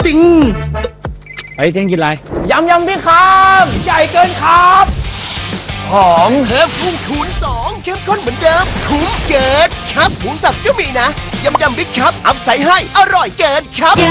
จริงเฮ้ยเท่งกินอะไรยำพี่ครับใหญ่เกินครับหอมเพิ่มพุ่งคูณ2เข้มข้นเหมือนเดิมคุ้มเกินครับหมูสับก็มีนะยำบิ๊กครับอัพใส่ให้อร่อยเกินครับ